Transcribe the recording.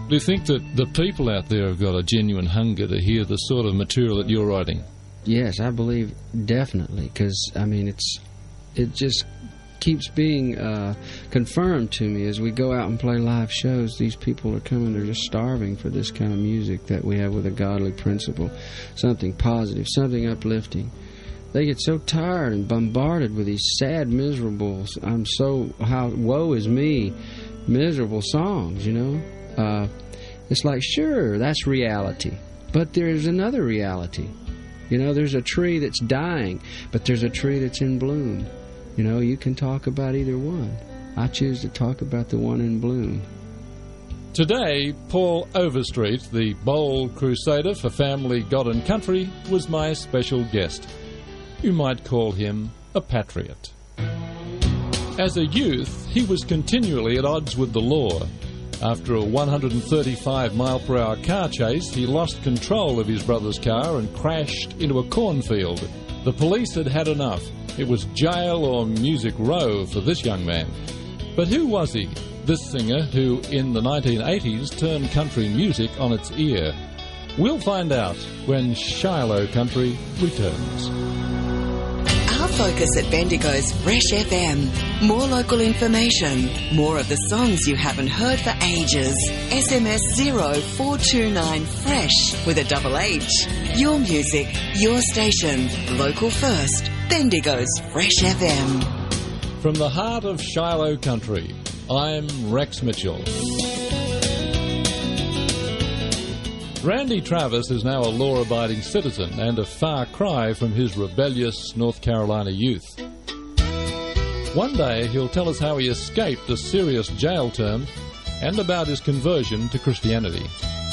Do you think that the people out there have got a genuine hunger to hear the sort of material that you're writing? Yes, I believe definitely, because, I mean, it just keeps being confirmed to me as we go out and play live shows. These people are coming, they're just starving for this kind of music that we have with a godly principle, something positive, something uplifting. They get so tired and bombarded with these sad, miserable, woe is me, miserable songs, you know. It's like, sure, that's reality, but there's another reality. You know, there's a tree that's dying, but there's a tree that's in bloom. You know, you can talk about either one. I choose to talk about the one in bloom. Today, Paul Overstreet, the bold crusader for family, God and country, was my special guest. You might call him a patriot. As a youth, he was continually at odds with the law. After a 135-mile-per-hour car chase, he lost control of his brother's car and crashed into a cornfield. The police had had enough. It was jail or Music Row for this young man. But who was he, this singer who, in the 1980s, turned country music on its ear? We'll find out when Shiloh Country returns. Our focus at Bendigo's Fresh FM. More local information. More of the songs you haven't heard for ages. SMS 0429 FRESH with a double H. Your music, your station. Local first. Bendigo's Fresh FM. From the heart of Shiloh Country, I'm Rex Mitchell. Randy Travis is now a law-abiding citizen and a far cry from his rebellious North Carolina youth. One day he'll tell us how he escaped a serious jail term and about his conversion to Christianity.